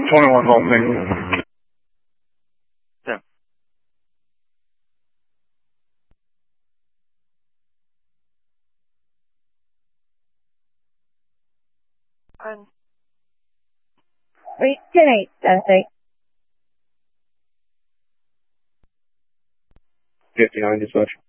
21 volt thing. Yeah. Wait, 10-8, that's 8. 59 dispatch.